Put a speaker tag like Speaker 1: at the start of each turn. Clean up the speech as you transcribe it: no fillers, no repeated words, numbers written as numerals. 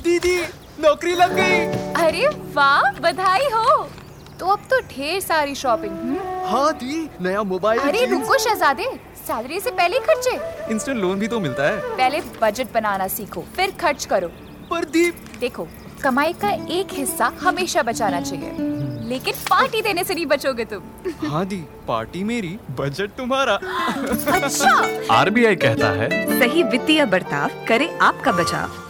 Speaker 1: दीदी नौकरी लग गई।
Speaker 2: अरे वाह, बधाई हो। तो अब तो ढेर सारी शॉपिंग।
Speaker 1: हाँ दी, नया मोबाइल।
Speaker 2: अरे रुको शहजादे, सैलरी से पहले खर्चे।
Speaker 1: इंस्टेंट लोन भी तो मिलता है।
Speaker 2: पहले बजट बनाना सीखो, फिर खर्च करो।
Speaker 1: पर दी,
Speaker 2: देखो, कमाई का एक हिस्सा हमेशा बचाना चाहिए, लेकिन पार्टी देने से नहीं बचोगे तुम।
Speaker 1: हाँ दी, पार्टी मेरी, बजट तुम्हारा।
Speaker 2: अच्छा।
Speaker 3: RBI कहता है,
Speaker 4: सही वित्तीय बर्ताव करे आपका बचाव।